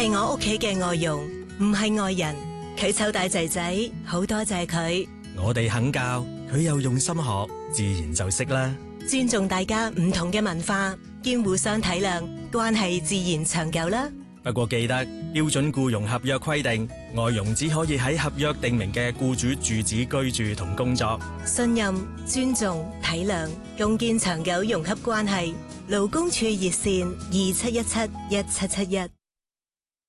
係我屋企嘅外傭，唔係外人。佢湊大仔仔，好多謝佢。 我哋肯教，佢又用心學，自然就識啦。 尊重大家唔同嘅文化，兼互相體諒，關係自然長久啦。 不過記得標準僱傭合約規定，外傭只可以喺合約訂明嘅僱主住址居住同工作。 信任、尊重、體諒，共建長久融洽關係。勞工處熱線27171771。